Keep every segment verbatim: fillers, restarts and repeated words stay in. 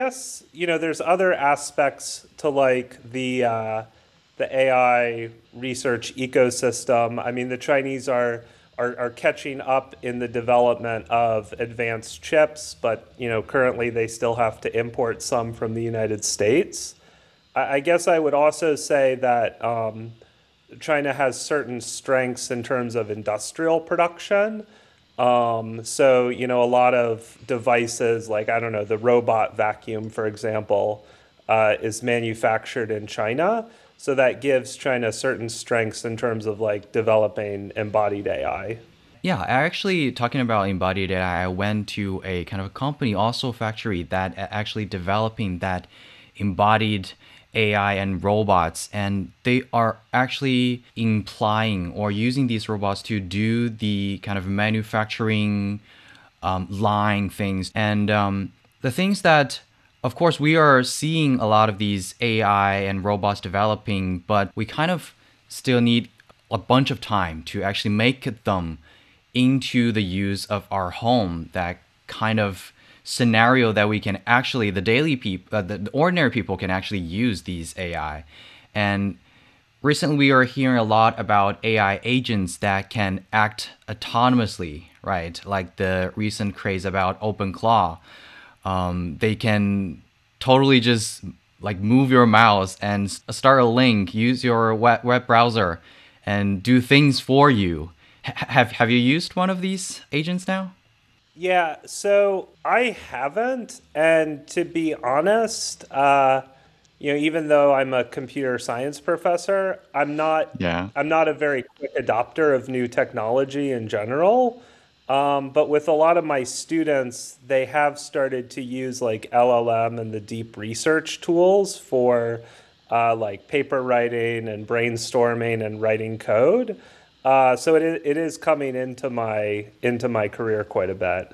guess, you know, there's other aspects to like the uh, the A I research ecosystem. I mean, the Chinese are, are are catching up in the development of advanced chips, but you know, currently they still have to import some from the United States. I, I guess I would also say that um, China has certain strengths in terms of industrial production. Um, so, you know, a lot of devices, like, I don't know, the robot vacuum, for example, uh, is manufactured in China. So that gives China certain strengths in terms of like developing embodied A I. Yeah, I actually talking about embodied A I, I went to a kind of a company, also factory that a- actually developing that embodied A I and robots, and they are actually implying or using these robots to do the kind of manufacturing um, line things. And um, the things that, of course, we are seeing a lot of these A I and robots developing, but we kind of still need a bunch of time to actually make them into the use of our home. That kind of scenario that we can actually, the daily people, uh, the, the ordinary people can actually use these A I. And recently we are hearing a lot about A I agents that can act autonomously, right? Like the recent craze about OpenClaw. Um, they can totally just like move your mouse and start a link, use your web, web browser, and do things for you. H- have have you used one of these agents now? Yeah, so I haven't, and to be honest, uh, you know, even though I'm a computer science professor, I'm not Yeah. I'm not a very quick adopter of new technology in general. Um, but with a lot of my students, they have started to use like L L M and the deep research tools for uh, like paper writing and brainstorming and writing code. Uh, so it, i- it is coming into my into my career quite a bit.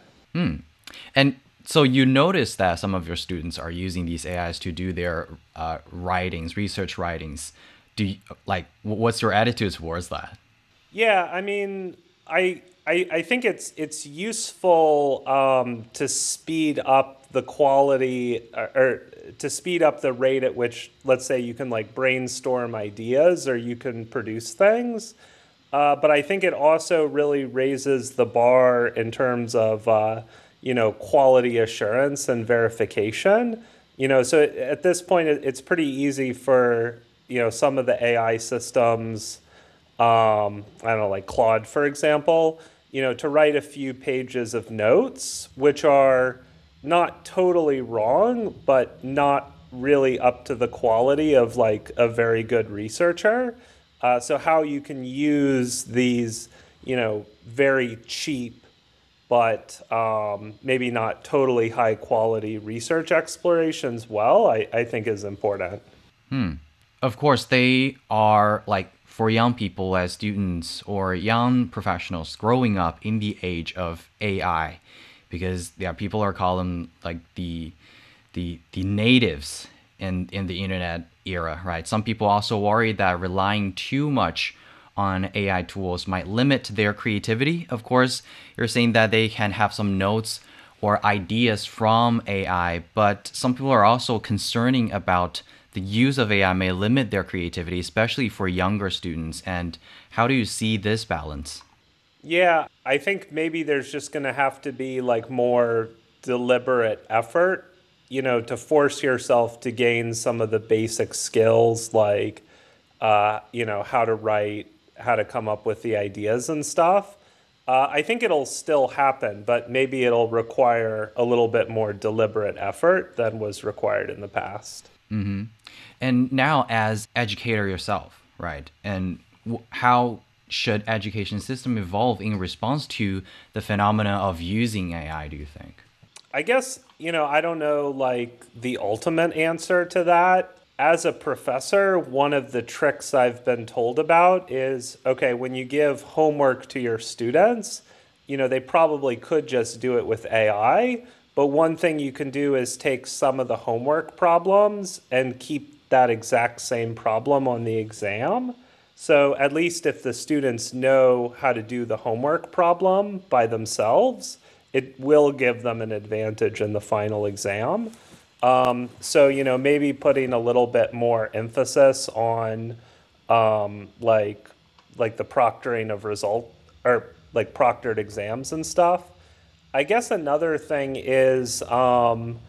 And so you notice that some of your students are using these A Is to do their uh, writings, research writings. Do you, like what's your attitude towards that? Yeah, I mean, I I, I think it's it's useful um, to speed up the quality or, or to speed up the rate at which, let's say, you can like brainstorm ideas or you can produce things. Uh, but I think it also really raises the bar in terms of uh, you know quality assurance and verification. You know, so at this point, it, it's pretty easy for you know some of the A I systems, um, I don't know, like Claude, for example, you know, to write a few pages of notes, which are not totally wrong, but not really up to the quality of like a very good researcher. Uh, so how you can use these, you know, very cheap but um, maybe not totally high quality research explorations well, I, I think is important. Of course, they are like for young people as students or young professionals growing up in the age of A I, because yeah, people are calling like the the the natives in in the internet era, right? Some people also worry that relying too much on A I tools might limit their creativity. Of course, you're saying that they can have some notes or ideas from A I, but some people are also concerning about the use of A I may limit their creativity, especially for younger students. And how do you see this balance? Yeah, I think maybe there's just going to have to be like more deliberate effort, you know, to force yourself to gain some of the basic skills like, uh, you know, how to write, how to come up with the ideas and stuff. Uh, I think it'll still happen, but maybe it'll require a little bit more deliberate effort than was required in the past. And now, as educator yourself, right? And w- how should education system evolve in response to the phenomena of using A I? Do you think? I guess, you know, I don't know like the ultimate answer to that. As a professor, one of the tricks I've been told about is okay, when you give homework to your students, you know, they probably could just do it with A I. But one thing you can do is take some of the homework problems and keep that exact same problem on the exam. So at least if the students know how to do the homework problem by themselves, it will give them an advantage in the final exam. So, you know, maybe putting a little bit more emphasis on um, like like the proctoring of result or like proctored exams and stuff. I guess another thing is um,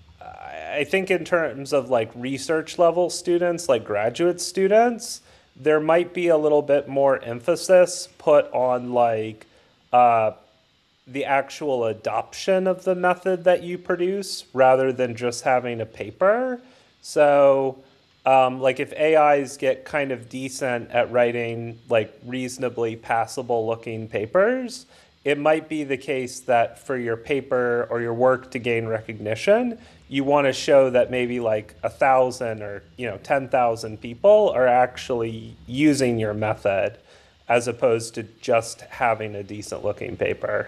I think in terms of like research level students, like graduate students, there might be a little bit more emphasis put on like uh, the actual adoption of the method that you produce rather than just having a paper. So, um, like if A Is get kind of decent at writing like reasonably passable looking papers, it might be the case that for your paper or your work to gain recognition, you want to show that maybe like a thousand or you know ten thousand people are actually using your method as opposed to just having a decent looking paper.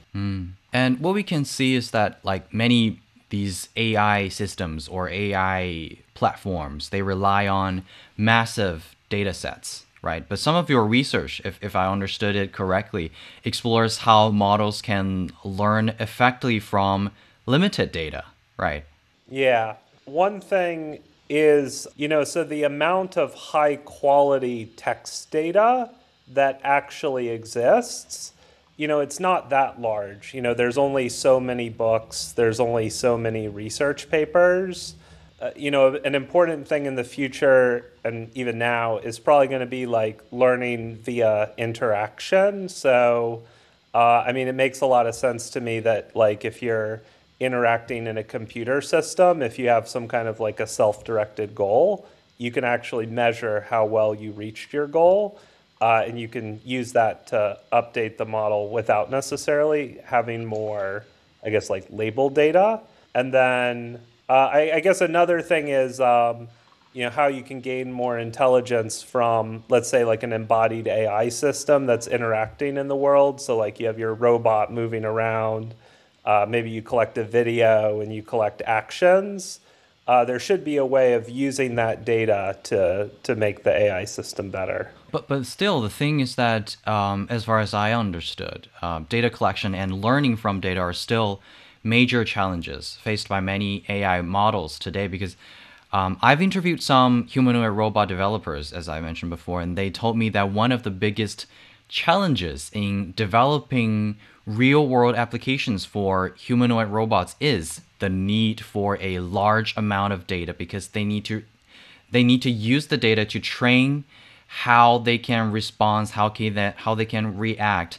And what we can see is that like many these A I systems or A I platforms, they rely on massive data sets, right? But some of your research, if, if I understood it correctly, explores how models can learn effectively from limited data, right? Yeah. One thing is, you know, so the amount of high quality text data that actually exists, you know, it's not that large. You know, there's only so many books, there's only so many research papers. Uh, you know, an important thing in the future and even now is probably going to be like learning via interaction. So, uh, I mean, it makes a lot of sense to me that, like, if you're interacting in a computer system, if you have some kind of like a self directed goal, you can actually measure how well you reached your goal. Uh, and you can use that to update the model without necessarily having more, I guess, like label data. And then uh, I, I guess another thing is, um, you know, how you can gain more intelligence from, let's say, like an embodied A I system that's interacting in the world. So, like, you have your robot moving around. Uh, maybe you collect a video and you collect actions. Uh, there should be a way of using that data to to make the A I system better. But but still, the thing is that, um, as far as I understood, uh, data collection and learning from data are still major challenges faced by many A I models today. Because um, I've interviewed some humanoid robot developers, as I mentioned before, and they told me that one of the biggest challenges in developing real world applications for humanoid robots is the need for a large amount of data, because they need to they need to use the data to train how they can respond, how can that how they can react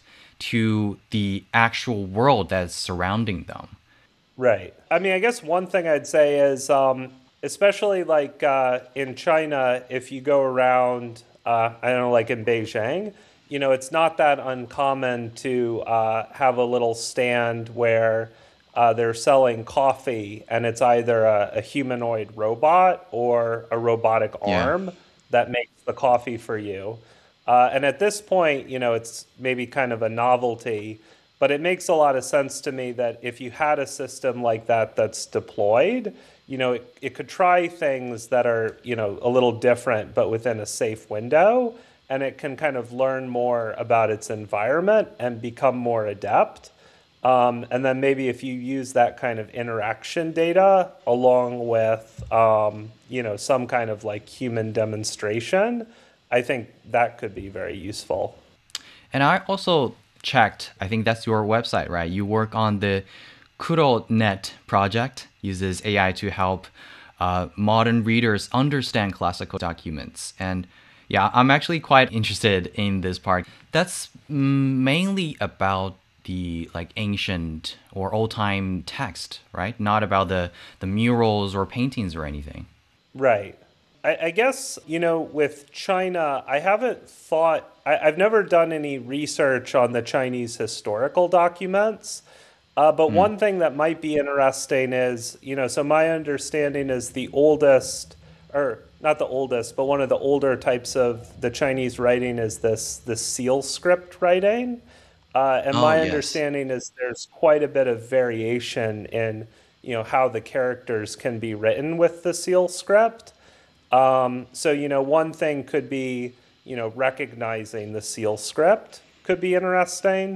to the actual world that's surrounding them. Right. I mean, I guess one thing I'd say is, um, especially like uh, in China, if you go around, uh, I don't know, like in Beijing, you know, it's not that uncommon to uh, have a little stand where uh, they're selling coffee, and it's either a, a humanoid robot or a robotic Yeah. arm that makes the coffee for you. Uh, and at this point, you know, it's maybe kind of a novelty, but it makes a lot of sense to me that if you had a system like that that's deployed, you know, it, it could try things that are, you know, a little different, but within a safe window. And it can kind of learn more about its environment and become more adept. Um, and then maybe if you use that kind of interaction data along with, um, you know, some kind of like human demonstration, I think that could be very useful. And I also checked, I think that's your website, right? You work on the KuroNet project, uses A I to help uh, modern readers understand classical documents. And yeah, I'm actually quite interested in this part. That's mainly about the like ancient or old time text, right? Not about the the murals or paintings or anything. Right. I, I guess, you know, with China, I haven't thought, I, I've never done any research on the Chinese historical documents. Uh, but one thing that might be interesting is, you know, so my understanding is the oldest, or not the oldest, but one of the older types of the Chinese writing is this this seal script writing. Uh, and Oh, my yes. understanding is there's quite a bit of variation in, you know, how the characters can be written with the seal script. Um, so, you know, one thing could be, you know, recognizing the seal script could be interesting.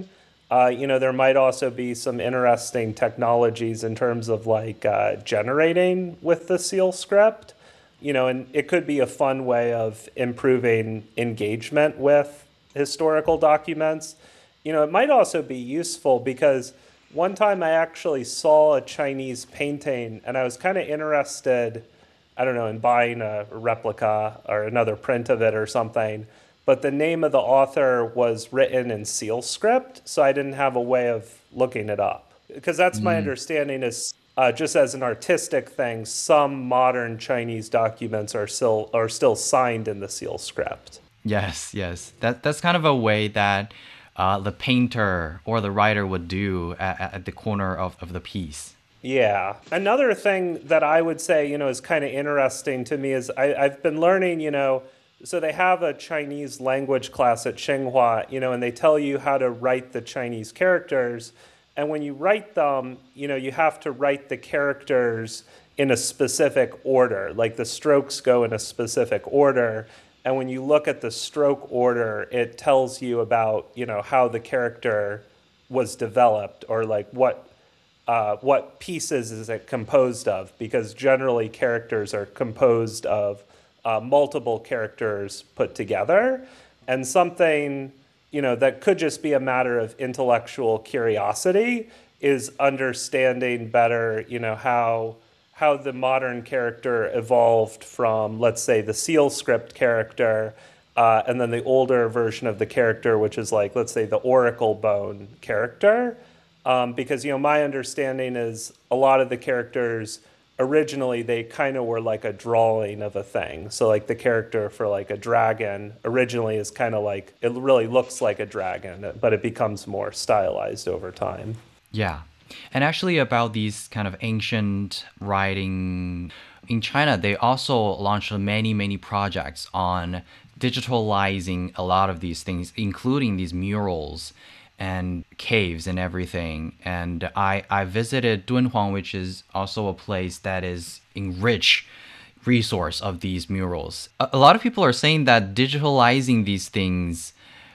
Uh, you know, there might also be some interesting technologies in terms of like uh, generating with the Seal script. You know, and it could be a fun way of improving engagement with historical documents. You know, it might also be useful because one time I actually saw a Chinese painting and I was kind of interested, I don't know, in buying a replica or another print of it or something. But the name of the author was written in Seal script, so I didn't have a way of looking it up. Because that's my understanding is uh, just as an artistic thing, some modern Chinese documents are still are still signed in the Seal script. Yes, yes. That that's kind of a way that uh, the painter or the writer would do at, at the corner of, of the piece. Yeah. Another thing that I would say, you know, is kind of interesting to me is I, I've been learning, you know, so they have a Chinese language class at Tsinghua, you know, and they tell you how to write the Chinese characters. And when you write them, you know, you have to write the characters in a specific order, like the strokes go in a specific order. And when you look at the stroke order, it tells you about, you know, how the character was developed or like what uh, what pieces is it composed of? Because generally characters are composed of uh, multiple characters put together, and something you know that could just be a matter of intellectual curiosity is understanding better, you know, how how the modern character evolved from, let's say, the Seal script character, uh, and then the older version of the character, which is like, let's say, the Oracle Bone character. Um, because you know my understanding is a lot of the characters originally they kind of were like a drawing of a thing. So like the character for like a dragon originally is kind of like it really looks like a dragon, but it becomes more stylized over time. Yeah. And actually, about these kind of ancient writing in China, they also launched many, many projects on digitalizing a lot of these things, including these murals and caves and everything. And I, I visited Dunhuang, which is also a place that is enriched resource of these murals. A, a lot of people are saying that digitalizing these things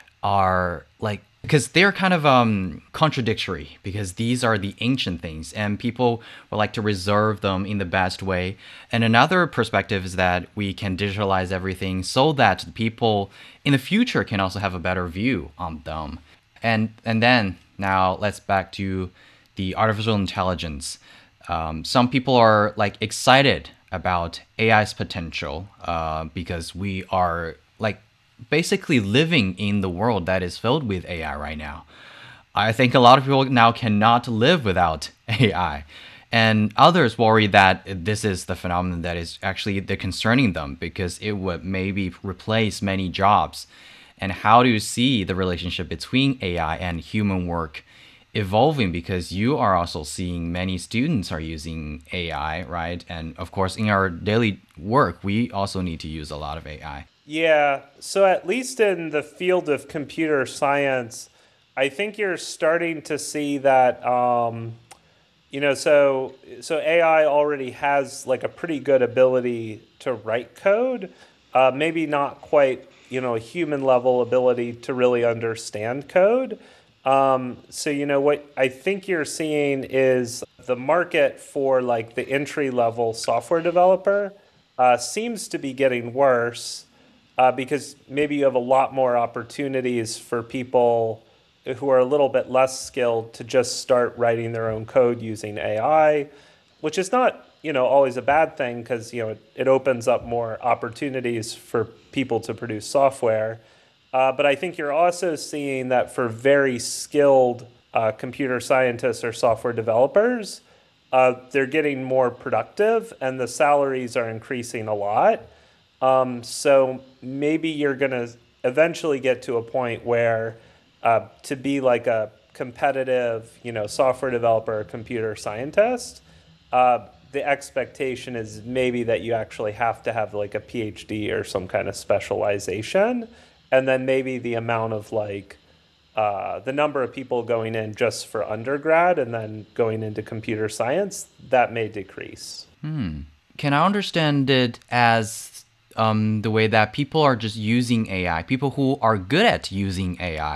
are like because they're kind of um contradictory because these are the ancient things and people would like to reserve them in the best way. And another perspective is that we can digitalize everything so that people in the future can also have a better view on them. And and then now let's back to the artificial intelligence. Um, some people are like excited about A I's potential uh, because we are like basically living in the world that is filled with A I right now. I think a lot of people now cannot live without A I. And others worry that this is the phenomenon that is actually the concerning them because it would maybe replace many jobs. And how do you see the relationship between A I and human work evolving? Because you are also seeing many students are using A I, right? And of course, in our daily work, we also need to use a lot of A I. Yeah, so at least in the field of computer science, I think you're starting to see that, um, you know, so so A I already has like a pretty good ability to write code, uh, maybe not quite, you know, a human level ability to really understand code. Um, so, you know, what I think you're seeing is the market for like the entry level software developer uh, seems to be getting worse uh, because maybe you have a lot more opportunities for people who are a little bit less skilled to just start writing their own code using A I, which is not, you know, always a bad thing because, you know, it, it opens up more opportunities for people to produce software. Uh, but I think you're also seeing that for very skilled uh, computer scientists or software developers, uh, they're getting more productive and the salaries are increasing a lot. Um, so maybe you're going to eventually get to a point where uh, to be like a competitive, you know, software developer or computer scientist, uh, the expectation is maybe that you actually have to have like a PhD or some kind of specialization. And then maybe the amount of like uh, the number of people going in just for undergrad and then going into computer science, that may decrease. Can I understand it as um, the way that people are just using A I, people who are good at using A I,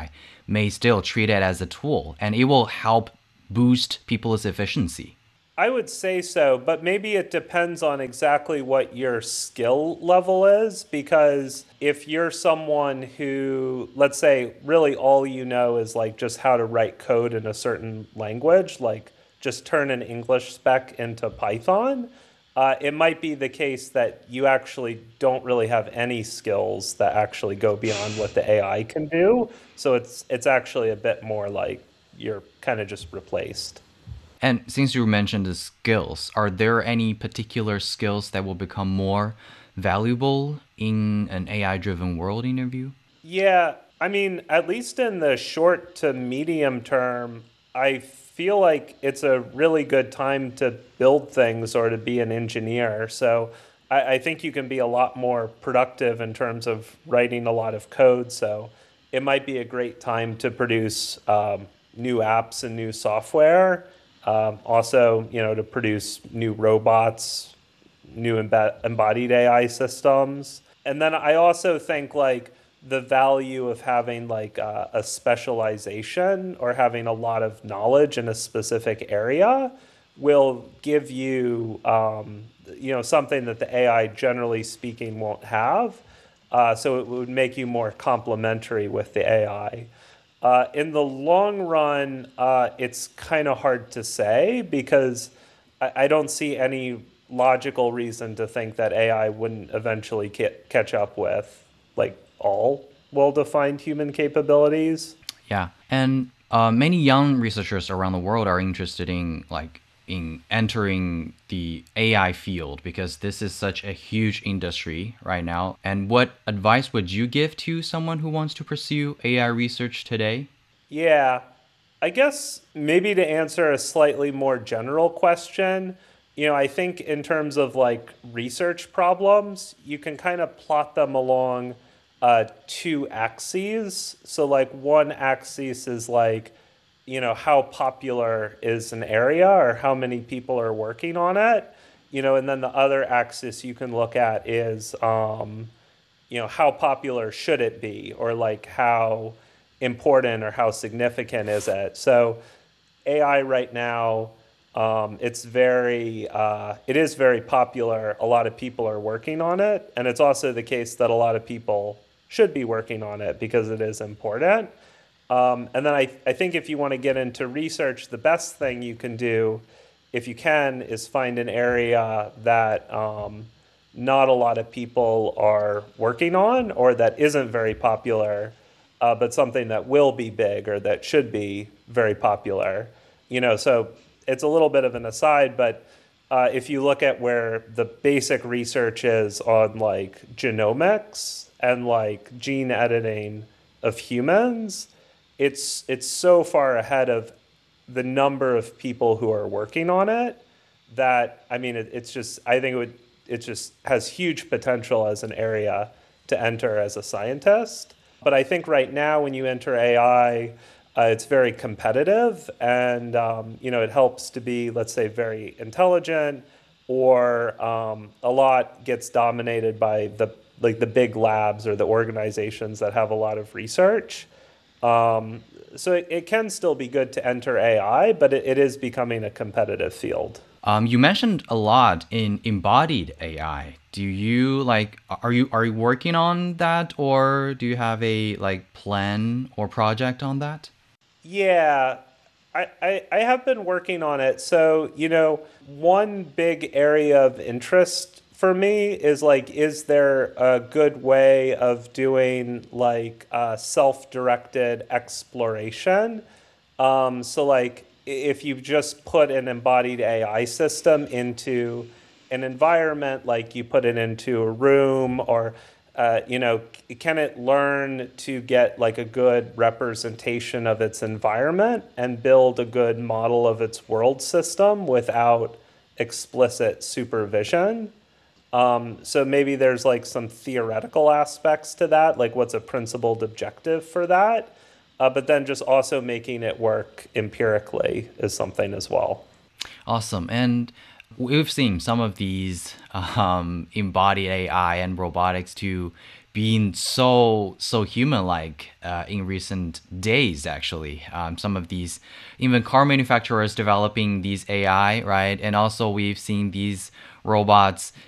may still treat it as a tool and it will help boost people's efficiency. I would say so, but maybe it depends on exactly what your skill level is. Because if you're someone who, let's say, really all you know is like just how to write code in a certain language, like just turn an English spec into Python, uh, it might be the case that you actually don't really have any skills that actually go beyond what the A I can do. So it's it's actually a bit more like you're kind of just replaced. And since you mentioned the skills, are there any particular skills that will become more valuable in an A I driven world in your view? Yeah, I mean, at least in the short to medium term, I feel like it's a really good time to build things or to be an engineer. So I, I think you can be a lot more productive in terms of writing a lot of code. So it might be a great time to produce um, new apps and new software. Um, also, you know, to produce new robots, new embe- embodied A I systems. And then I also think like the value of having like uh, a specialization or having a lot of knowledge in a specific area will give you, um, you know, something that the A I, generally speaking, won't have. Uh, so it would make you more complementary with the A I. Uh, in the long run, uh, it's kind of hard to say because I, I don't see any logical reason to think that A I wouldn't eventually ca- catch up with like all well-defined human capabilities. Yeah, and uh, many young researchers around the world are interested in like in entering the A I field because this is such a huge industry right now. And what advice would you give to someone who wants to pursue A I research today? Yeah, I guess maybe to answer a slightly more general question, you know, I think in terms of like research problems, you can kind of plot them along uh, two axes. So, like, one axis is like, you know, how popular is an area or how many people are working on it, you know, and then the other axis you can look at is, um, you know, how popular should it be, or like how important or how significant is it? So A I right now, um, it's very, uh, it is very popular. A lot of people are working on it, and it's also the case that a lot of people should be working on it because it is important. Um, and then I, I think if you want to get into research, the best thing you can do, if you can, is find an area that um, not a lot of people are working on or that isn't very popular, uh, but something that will be big or that should be very popular. You know, so it's a little bit of an aside, but uh, if you look at where the basic research is on like genomics and like gene editing of humans, it's it's so far ahead of the number of people who are working on it that I mean it, it's just I think it would it just has huge potential as an area to enter as a scientist. But I think right now when you enter A I, uh, it's very competitive, and um, you know it helps to be, let's say, very intelligent, or um, a lot gets dominated by the like the big labs or the organizations that have a lot of research. Um, so it, it can still be good to enter A I, but it, it is becoming a competitive field. Um, you mentioned a lot in embodied A I. Do you like are you are you working on that or do you have a like plan or project on that? Yeah, I, I, I have been working on it. So, you know, one big area of interest for me is like, is there a good way of doing like uh, self-directed exploration? Um, so, like, i- if you just put an embodied A I system into an environment, like you put it into a room, or uh, you know, c- can it learn to get like a good representation of its environment and build a good model of its world system without explicit supervision? Um, so maybe there's like some theoretical aspects to that, like what's a principled objective for that, uh, but then just also making it work empirically is something as well. Awesome. And We've seen some of these um, embodied A I and robotics to being so so human-like uh, in recent days. Actually, um, some of these even car manufacturers developing these A I, right? And also we've seen these robots